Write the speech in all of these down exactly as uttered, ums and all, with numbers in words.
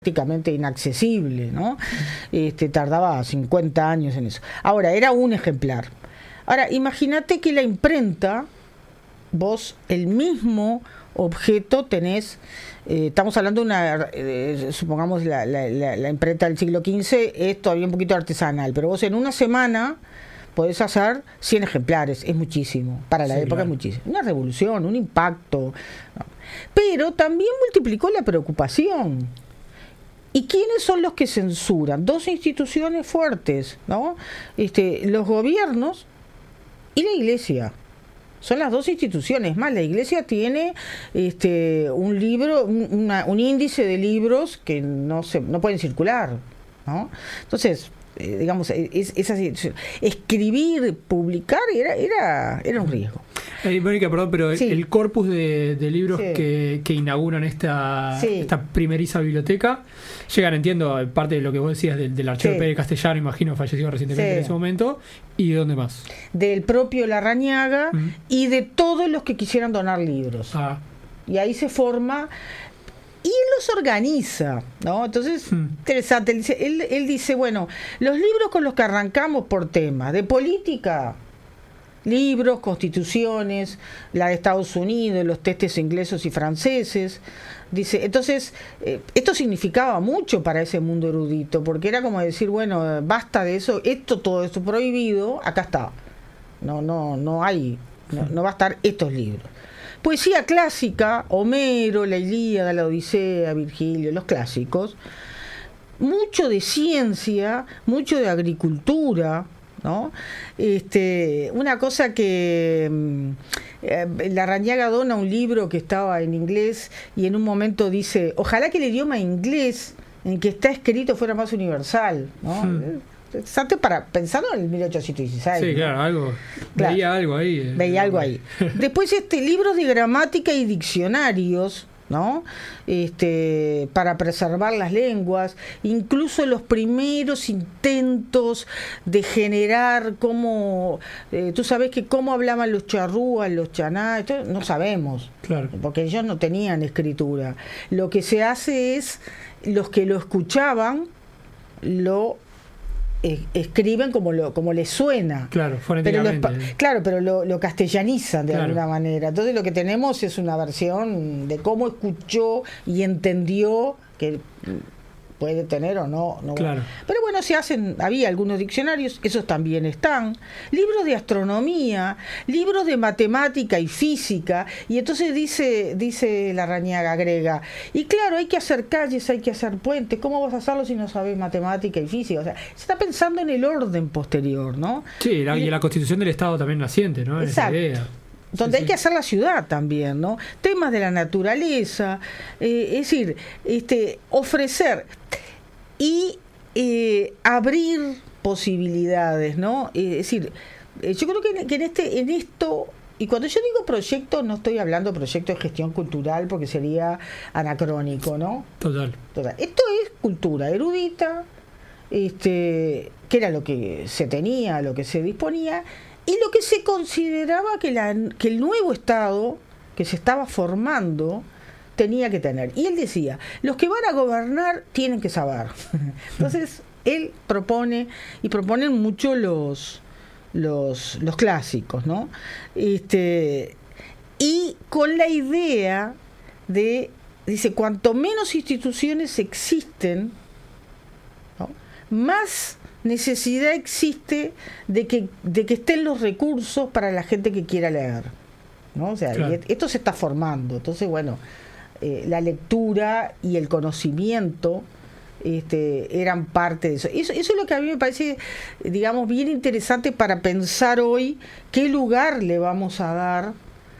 prácticamente inaccesible, ¿no? Este, tardaba cincuenta años en eso. Ahora, era un ejemplar. Ahora, imagínate que la imprenta, vos el mismo objeto tenés, eh, estamos hablando de una, eh, supongamos la, la, la, la imprenta del siglo quince es todavía un poquito artesanal, pero vos en una semana podés hacer cien ejemplares, es muchísimo, para la sí, época claro. Es muchísimo. Una revolución, un impacto, ¿no? Pero también multiplicó la preocupación. ¿Y quiénes son los que censuran? Dos instituciones fuertes, ¿no? Este, los gobiernos y la Iglesia. Son las dos instituciones. Más, la Iglesia tiene este, un libro, un, una, un índice de libros que no se, no pueden circular, ¿no? Entonces, eh, digamos, es, es así. Escribir, publicar era, era, era un riesgo. Eh, Mónica, perdón, pero sí. el corpus de, de libros sí. que, que inauguran esta, sí. esta primeriza biblioteca llegan, entiendo, parte de lo que vos decías del, del archivo sí. Pérez Castellano, imagino, fallecido recientemente sí. en ese momento. ¿Y de dónde más? Del propio Larrañaga uh-huh. y de todos los que quisieran donar libros. Ah. Y ahí se forma... Y él los organiza, ¿no? Entonces, hmm. interesante. Él dice, él, él dice, bueno, los libros con los que arrancamos por temas de política, libros, constituciones, la de Estados Unidos, los textos ingleses y franceses. Dice, entonces, eh, esto significaba mucho para ese mundo erudito, porque era como decir, bueno, basta de eso, esto, todo esto prohibido, acá está. No, no, no hay, no, no va a estar estos libros. Poesía clásica, Homero, la Ilíada, la Odisea, Virgilio, los clásicos. Mucho de ciencia, mucho de agricultura, ¿no? Este, una cosa que eh, Larrañaga dona un libro que estaba en inglés y en un momento dice, ojalá que el idioma inglés en que está escrito fuera más universal, ¿no? Hmm. Exacto, para pensando en el mil ochocientos dieciséis. Sí, claro, ¿no? algo. Claro, veía algo ahí. Veía algo ahí. Después, este, libros de gramática y diccionarios, ¿no? Este, para preservar las lenguas, incluso los primeros intentos de generar cómo, eh, tú sabes que cómo hablaban los charrúas, los chaná, esto no sabemos, claro. porque ellos no tenían escritura. Lo que se hace es, los que lo escuchaban, lo escriben como lo como les suena, claro, fonéticamente. Pero lo, claro, pero lo, lo castellanizan de claro. alguna manera. Entonces lo que tenemos es una versión de cómo escuchó y entendió, que puede tener o no, no. Claro. Pero bueno, se hacen, había algunos diccionarios, esos también están, libros de astronomía, libros de matemática y física, y entonces dice, dice Larrañaga, agrega, y claro, hay que hacer calles, hay que hacer puentes, ¿cómo vas a hacerlo si no sabes matemática y física? O sea, se está pensando en el orden posterior, ¿no? Sí, la, y la constitución del Estado también naciente, ¿no? Exacto. En esa idea. Donde sí, hay sí. que hacer la ciudad también, ¿no? Temas de la naturaleza, eh, es decir, este, ofrecer y eh, abrir posibilidades, ¿no? Eh, es decir, eh, yo creo que en, que en este, en esto, y cuando yo digo proyecto, no estoy hablando de proyecto de gestión cultural porque sería anacrónico, ¿no? Total. Total. Esto es cultura erudita, este, que era lo que se tenía, lo que se disponía. Y lo que se consideraba que, la, que el nuevo Estado que se estaba formando tenía que tener. Y él decía, los que van a gobernar tienen que saber. Entonces, él propone, y proponen mucho los, los, los clásicos, ¿no? Este, y con la idea de, dice, cuanto menos instituciones existen, ¿no? Más necesidad existe de que de que estén los recursos para la gente que quiera leer, ¿no? O sea, claro. Esto se está formando. Entonces, bueno, eh, la lectura y el conocimiento este, eran parte de eso. eso. Eso es lo que a mí me parece, digamos, bien interesante para pensar hoy qué lugar le vamos a dar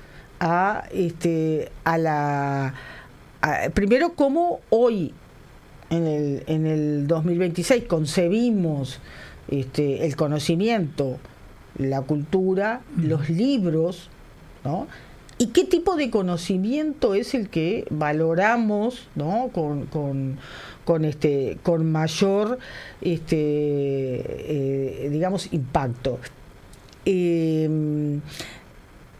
a, este, a la... A, primero, cómo hoy En el, en el dos mil veintiséis concebimos este, el conocimiento, la cultura, mm. los libros, ¿no? Y qué tipo de conocimiento es el que valoramos, ¿no? con, con, con, este, con mayor este, eh, digamos, impacto. Eh,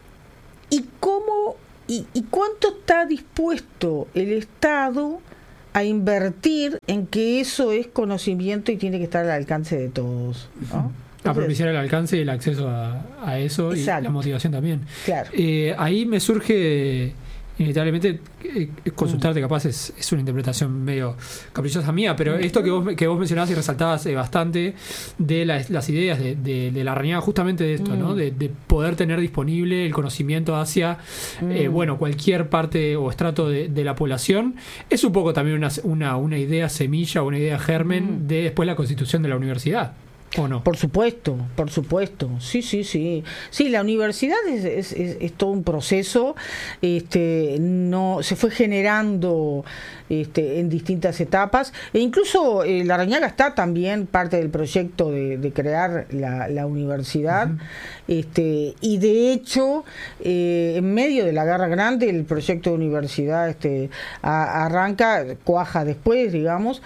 y cómo y, y cuánto está dispuesto el Estado a invertir en que eso es conocimiento y tiene que estar al alcance de todos, ¿no? Entonces, a propiciar el alcance y el acceso a, a eso. Exacto. Y la motivación también. Claro. Eh, ahí me surge inevitablemente eh, consultarte, mm. capaz es, es una interpretación medio caprichosa mía, pero mm. esto que vos, que vos mencionabas y resaltabas eh, bastante de la, las ideas de, de, de Larrañaga, justamente de esto, mm. ¿no? De, de poder tener disponible el conocimiento hacia mm. eh, bueno, cualquier parte o estrato de, de la población. Es un poco también una, una, una idea semilla, una idea germen mm. de después la constitución de la universidad. ¿O no? Por supuesto, por supuesto, sí, sí, sí. Sí, la universidad es, es, es, es todo un proceso, este, no, se fue generando este, en distintas etapas, e incluso eh, Larrañaga está también parte del proyecto de, de crear la, la universidad, uh-huh. este, y de hecho, eh, en medio de la Guerra Grande, el proyecto de universidad este, a, arranca, cuaja después, digamos.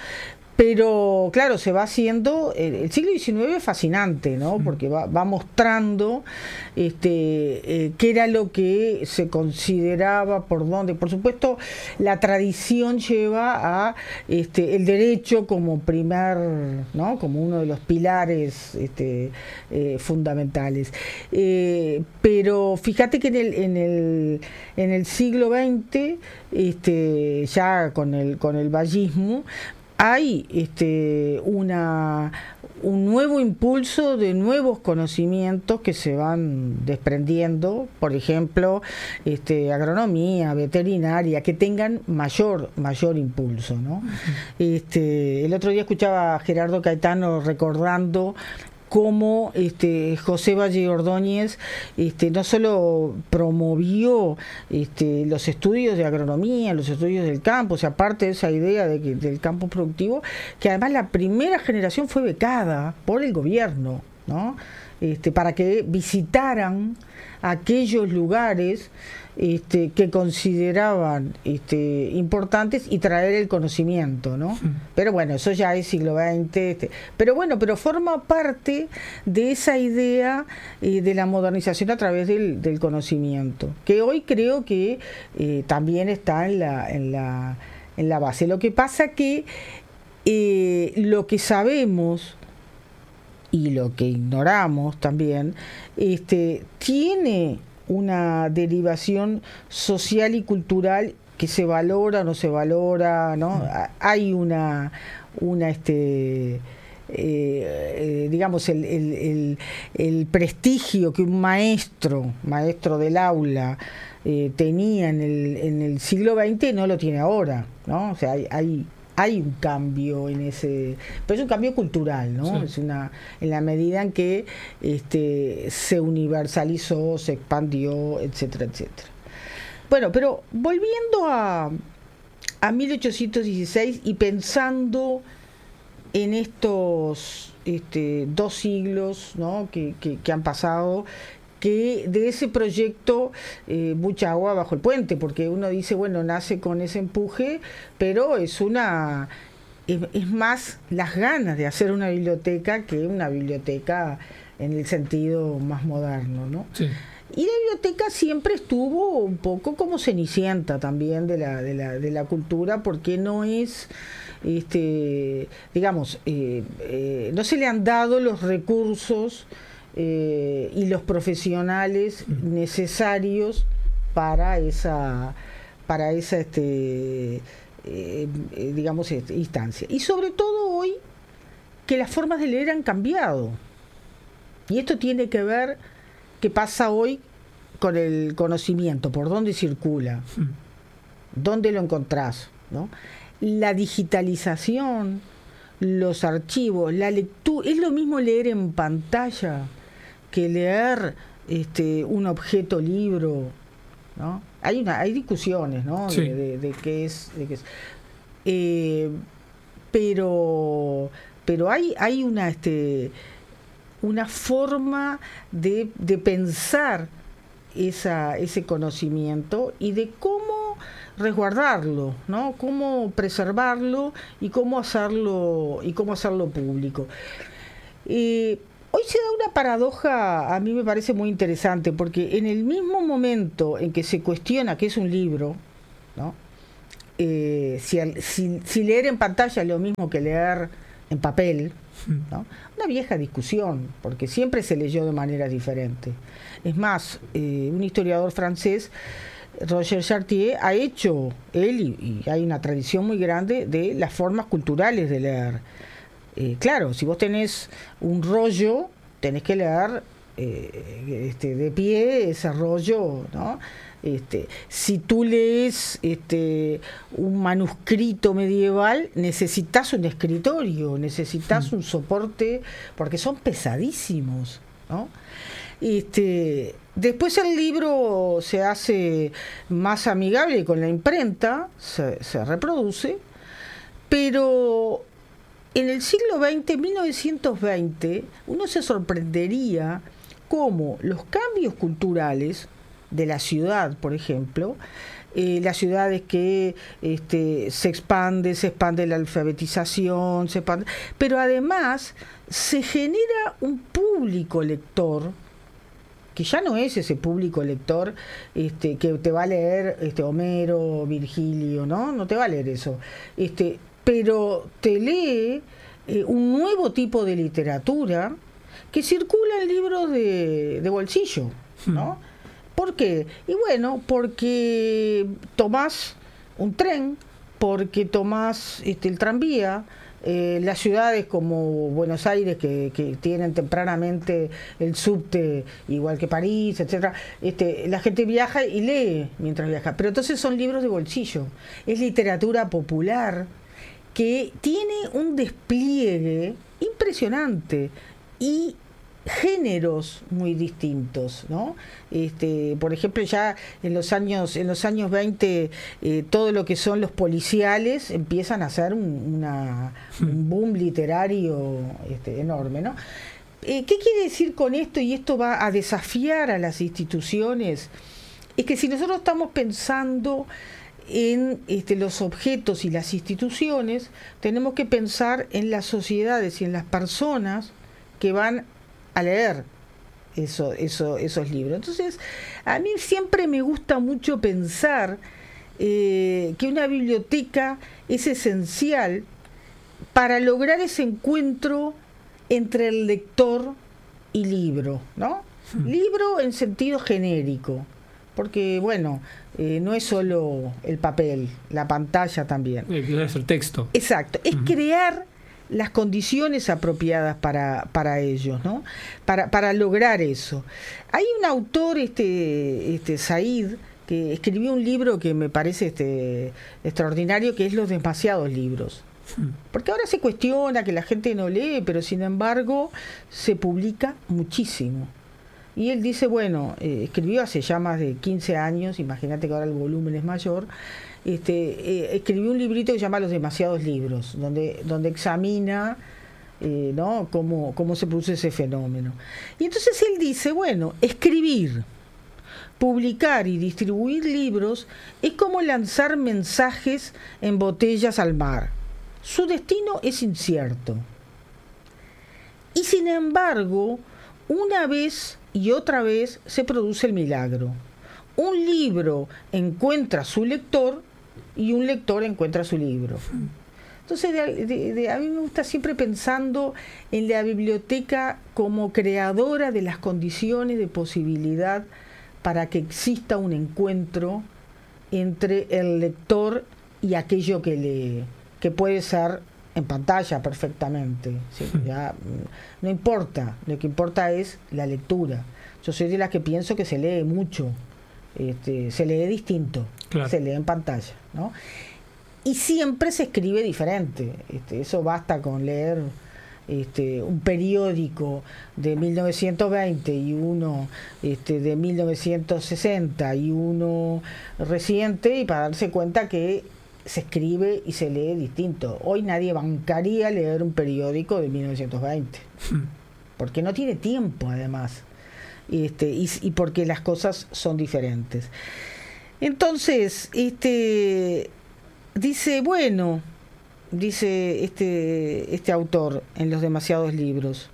Pero, claro, se va haciendo, el, el siglo diecinueve es fascinante, ¿no? Porque va, va mostrando este, eh, qué era lo que se consideraba, por dónde. Por supuesto, la tradición lleva a este, el derecho como primer, ¿no? Como uno de los pilares este, eh, fundamentales. Eh, pero fíjate que en el, en el, en el siglo veinte, este, ya con el, con el vallismo, hay este, una, un nuevo impulso de nuevos conocimientos que se van desprendiendo, por ejemplo, este, agronomía, veterinaria, que tengan mayor, mayor impulso, ¿no? Uh-huh. Este, el otro día escuchaba a Gerardo Caetano recordando cómo este, José Valle Ordóñez este, no solo promovió este, los estudios de agronomía, los estudios del campo, o sea, aparte de esa idea de que, del campo productivo, que además la primera generación fue becada por el gobierno, ¿no? Este, para que visitaran aquellos lugares este, que consideraban este, importantes y traer el conocimiento, ¿no? Sí. Pero bueno, eso ya es siglo veinte. Este, pero bueno, pero forma parte de esa idea eh, de la modernización a través del, del conocimiento, que hoy creo que eh, también está en la, en la, en la base. Lo que pasa que eh, lo que sabemos y lo que ignoramos también, este, tiene una derivación social y cultural que se valora o no se valora, ¿no? Hay una, una este, eh, eh, digamos, el, el, el, el prestigio que un maestro, maestro del aula, eh, tenía en el, en el siglo veinte, no lo tiene ahora, ¿no? O sea, hay, hay Hay un cambio en ese, pero es un cambio cultural, ¿no? Sí. Es una, en la medida en que este, se universalizó, se expandió, etcétera, etcétera. Bueno, pero volviendo a, a mil ochocientos dieciséis y pensando en estos este, dos siglos, ¿no? que, que, que han pasado, que de ese proyecto eh, mucha agua bajo el puente, porque uno dice, bueno, nace con ese empuje, pero es una es, es más las ganas de hacer una biblioteca que una biblioteca en el sentido más moderno, ¿no? Sí. Y la biblioteca siempre estuvo un poco como cenicienta también de la, de la, de la cultura, porque no es, este, digamos, eh, eh, no se le han dado los recursos Eh, y los profesionales necesarios para esa para esa este eh, eh, digamos este, instancia, y sobre todo hoy que las formas de leer han cambiado, y esto tiene que ver qué pasa hoy con el conocimiento, por dónde circula, dónde lo encontrás, ¿no? La digitalización, los archivos, la lectura, es lo mismo leer en pantalla que leer este, un objeto libro, ¿no? Hay una, hay discusiones, ¿no? Sí. De, de, de qué es, de qué es. Eh, pero, pero hay, hay una, este, una forma de, de pensar esa, ese conocimiento y de cómo resguardarlo, ¿no? Cómo preservarlo y cómo hacerlo y cómo hacerlo público. Eh, Hoy se da una paradoja, a mí me parece muy interesante, porque en el mismo momento en que se cuestiona qué es un libro, ¿no? eh, si, si, si leer en pantalla es lo mismo que leer en papel, ¿no? Una vieja discusión, porque siempre se leyó de manera diferente. Es más, eh, un historiador francés, Roger Chartier, ha hecho, él y, y hay una tradición muy grande de las formas culturales de leer. Eh, claro, si vos tenés un rollo, tenés que leer eh, este, de pie ese rollo, ¿no? Este, si tú lees este, un manuscrito medieval, necesitas un escritorio, necesitas un soporte, porque son pesadísimos, ¿no? Este, después el libro se hace más amigable con la imprenta, se, se reproduce, pero en el siglo veinte, mil novecientos veinte, uno se sorprendería cómo los cambios culturales de la ciudad, por ejemplo, eh, las ciudades que este, se expande, se expande la alfabetización, se expande, pero además se genera un público lector que ya no es ese público lector este, que te va a leer este, Homero, Virgilio, ¿no? No te va a leer eso. Este, pero te lee eh, un nuevo tipo de literatura que circula en libros de, de bolsillo, ¿no? Hmm. ¿Por qué? Y bueno, porque tomás un tren, porque tomás este, el tranvía. Eh, las ciudades como Buenos Aires, que, que tienen tempranamente el subte, igual que París, etcétera, este, la gente viaja y lee mientras viaja. Pero entonces son libros de bolsillo. Es literatura popular que tiene un despliegue impresionante y géneros muy distintos, ¿no? Este, por ejemplo, ya en los años en los años veinte eh, todo lo que son los policiales empiezan a hacer un, una, un boom literario este, enorme, ¿no? Eh, ¿Qué quiere decir con esto? Y esto va a desafiar a las instituciones. Es que si nosotros estamos pensando en este, los objetos y las instituciones, tenemos que pensar en las sociedades y en las personas que van a leer eso, eso, esos libros. Entonces, a mí siempre me gusta mucho pensar eh, que una biblioteca es esencial para lograr ese encuentro entre el lector y libro, ¿no? Hmm. Libro en sentido genérico, porque, bueno, eh, no es solo el papel, la pantalla también. Es el texto. Exacto, es uh-huh. crear las condiciones apropiadas para, para ellos, ¿no? Para, para lograr eso. Hay un autor, este, este Said, que escribió un libro que me parece este, extraordinario, que es Los demasiados libros. Porque ahora se cuestiona que la gente no lee, pero sin embargo se publica muchísimo. Y él dice, bueno, eh, escribió hace ya más de quince años, imagínate que ahora el volumen es mayor, este, eh, escribió un librito que se llama Los demasiados libros, donde, donde examina eh, ¿no? cómo, cómo se produce ese fenómeno. Y entonces él dice, bueno, escribir, publicar y distribuir libros es como lanzar mensajes en botellas al mar. Su destino es incierto. Y sin embargo, una vez y otra vez se produce el milagro. Un libro encuentra a su lector y un lector encuentra su libro. Entonces, de, de, de, a mí me gusta siempre pensando en la biblioteca como creadora de las condiciones de posibilidad para que exista un encuentro entre el lector y aquello que lee, que puede ser en pantalla perfectamente, ¿sí? Ya, no importa, lo que importa es la lectura. Yo soy de las que pienso que se lee mucho, este, se lee distinto, claro. Se lee en pantalla, ¿no? Y siempre se escribe diferente. Este, eso basta con leer este, un periódico de mil novecientos veinte y uno este, de mil novecientos sesenta y uno reciente, y para darse cuenta que se escribe y se lee distinto. Hoy nadie bancaría leer un periódico de mil novecientos veinte, porque no tiene tiempo, además, este, y, y porque las cosas son diferentes. Entonces, este dice, bueno, dice este, este autor en Los demasiados libros,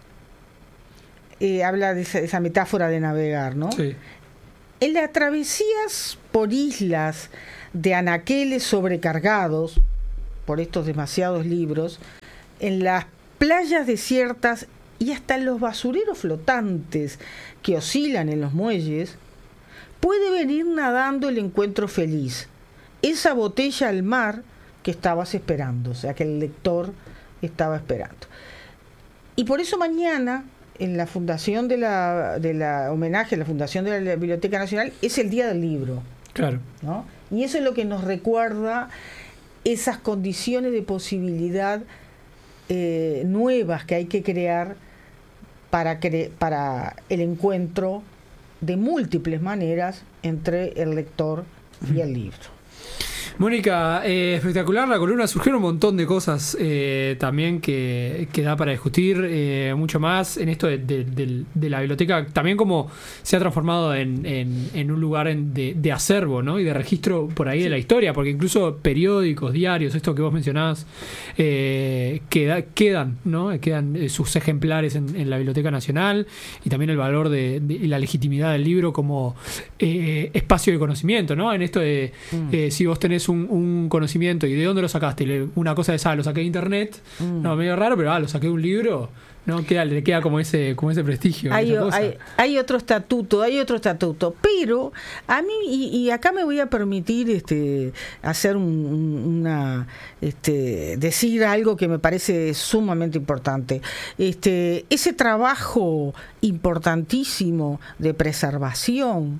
eh, habla de esa, esa metáfora de navegar, ¿no? Sí. En las travesías por islas de anaqueles sobrecargados por estos demasiados libros, en las playas desiertas y hasta en los basureros flotantes que oscilan en los muelles, puede venir nadando el encuentro feliz, esa botella al mar que estabas esperando, o sea, que el lector estaba esperando. Y por eso mañana, en la fundación de la, de la homenaje a la fundación de la Biblioteca Nacional, es el Día del Libro. Claro. ¿No? Y eso es lo que nos recuerda esas condiciones de posibilidad eh, nuevas que hay que crear para, cre- para el encuentro de múltiples maneras entre el lector y el libro. Mónica, eh, espectacular la columna, surgieron un montón de cosas eh, también que, que da para discutir eh, mucho más en esto de, de, de, de la biblioteca, también como se ha transformado en, en, en un lugar en de, de acervo, ¿no? Y de registro por ahí sí. de la historia, porque incluso periódicos, diarios, esto que vos mencionabas, eh, queda, quedan, ¿no? Quedan eh, sus ejemplares en, en la Biblioteca Nacional, y también el valor de, de y la legitimidad del libro como eh, espacio de conocimiento, ¿no? En esto de mm. eh, si vos tenés Un, un conocimiento y de dónde lo sacaste, una cosa de ah, lo saqué de internet, mm. no, medio raro, pero ah, lo saqué de un libro, no queda, le queda como ese, como ese prestigio. Hay, hay, hay otro estatuto, hay otro estatuto, pero a mí, y, y acá me voy a permitir este hacer un, una este decir algo que me parece sumamente importante. Este, ese trabajo importantísimo de preservación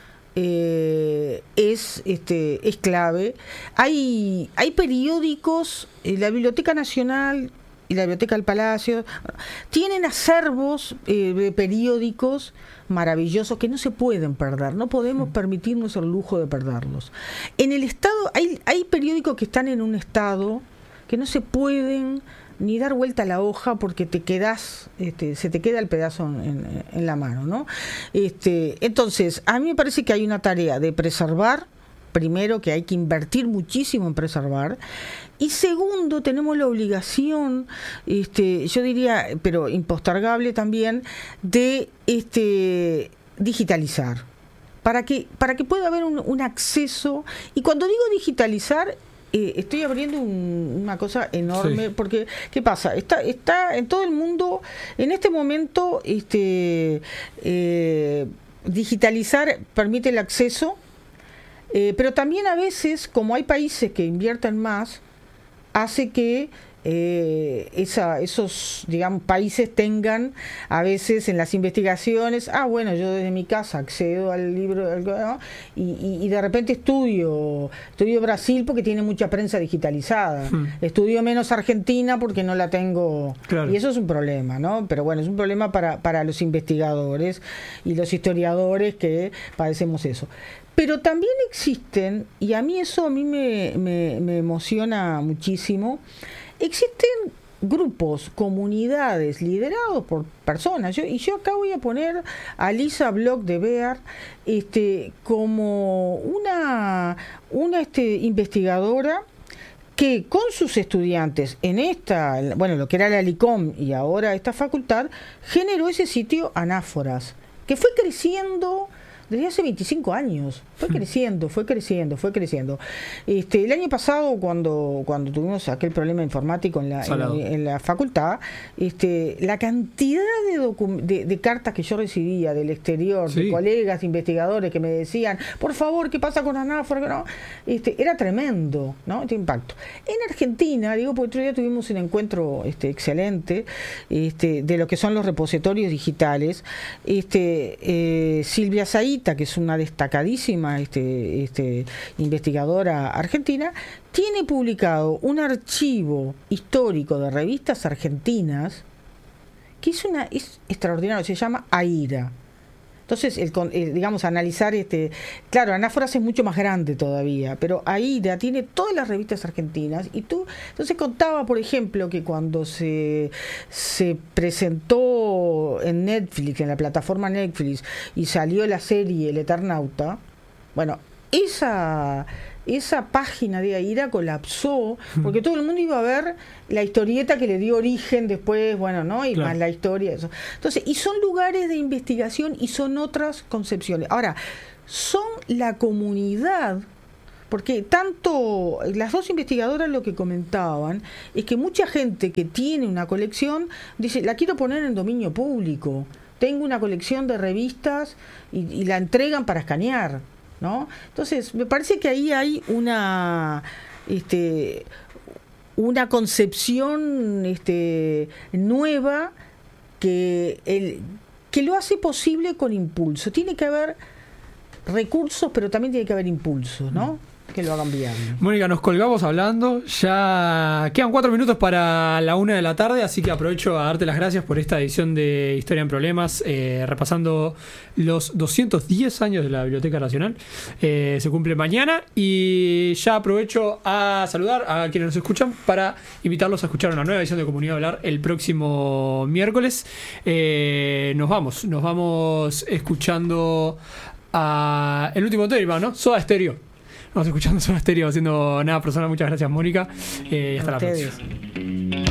Eh, es este es clave. Hay hay periódicos, eh, la Biblioteca Nacional y la Biblioteca del Palacio tienen acervos eh, de periódicos maravillosos que no se pueden perder, no podemos permitirnos el lujo de perderlos. En el estado hay hay periódicos que están en un estado que no se pueden ni dar vuelta a la hoja porque te quedas, este, se te queda el pedazo en, en la mano, ¿no? Este, entonces, a mí me parece que hay una tarea de preservar, primero que hay que invertir muchísimo en preservar, y segundo, tenemos la obligación, este, yo diría, pero impostergable también, de este, digitalizar, para que, para que pueda haber un, un acceso, y cuando digo digitalizar, Eh, estoy abriendo un, una cosa enorme, sí. porque ¿qué pasa? Está, está en todo el mundo, en este momento, este, eh, digitalizar permite el acceso, eh, pero también a veces, como hay países que invierten más, hace que eh, esa, esos, digamos, países tengan a veces en las investigaciones, ah, bueno, yo desde mi casa accedo al libro, ¿no? y, y, y de repente estudio, estudio Brasil porque tiene mucha prensa digitalizada, hmm. estudio menos Argentina porque no la tengo, claro. y eso es un problema, ¿no? Pero bueno, es un problema para, para los investigadores y los historiadores que padecemos eso. Pero también existen, y a mí eso a mí me, me, me emociona muchísimo, existen grupos, comunidades liderados por personas. Yo, y yo acá voy a poner a Lisa Bloch de Beer este, como una, una este, investigadora que con sus estudiantes en esta, bueno, lo que era la LICOM y ahora esta facultad, generó ese sitio Anáforas, que fue creciendo desde hace veinticinco años, fue creciendo, fue creciendo, fue creciendo. Este, el año pasado, cuando cuando tuvimos aquel problema informático en la, en, en la facultad, este, la cantidad de, docu- de, de cartas que yo recibía del exterior, sí. de colegas, investigadores que me decían, por favor, ¿qué pasa con Anáfora? ¿No? Este, era tremendo, ¿no? Este impacto. En Argentina, digo, porque otro día tuvimos un encuentro este, excelente este, de lo que son los repositorios digitales. Este, eh, Silvia Said, que es una destacadísima este, este, investigadora argentina, tiene publicado un archivo histórico de revistas argentinas que es, una, es extraordinario, se llama AIRA. Entonces, el, el, digamos, analizar, este claro, Anáforas es mucho más grande todavía, pero AIRA tiene todas las revistas argentinas, y tú, entonces contaba, por ejemplo, que cuando se, se presentó en Netflix, en la plataforma Netflix, y salió la serie El Eternauta, bueno, esa... esa página de AIRA colapsó porque todo el mundo iba a ver la historieta que le dio origen después, bueno, ¿no? Y claro. más la historia, eso. Entonces, y son lugares de investigación y son otras concepciones. Ahora, son la comunidad porque tanto las dos investigadoras lo que comentaban es que mucha gente que tiene una colección dice, la quiero poner en dominio público, tengo una colección de revistas y, y la entregan para escanear, ¿no? Entonces me parece que ahí hay una este una concepción este nueva que el que lo hace posible con impulso. Tiene que haber recursos, pero también tiene que haber impulsos, ¿no? Que lo hagan viable. Mónica, nos colgamos hablando. Ya quedan cuatro minutos para la una de la tarde, así que aprovecho a darte las gracias por esta edición de Historia en Problemas, eh, repasando los doscientos diez años de la Biblioteca Nacional. Eh, se cumple mañana y ya aprovecho a saludar a quienes nos escuchan para invitarlos a escuchar una nueva edición de Comunidad Hablar el próximo miércoles. Eh, nos vamos, nos vamos escuchando a el último tema, ¿no? Soda Stereo. Vamos escuchando Soda Stereo haciendo Nada Personal. Muchas gracias, Mónica. Eh, y hasta la próxima.